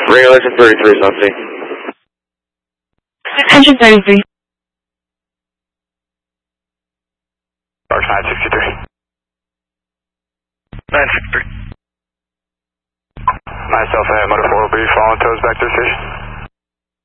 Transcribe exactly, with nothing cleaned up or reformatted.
Regulation thirty-three something. Attention thirty-three. Arch nine sixty-three. nine sixty-three. Myself and motor four will be following tows back to the station.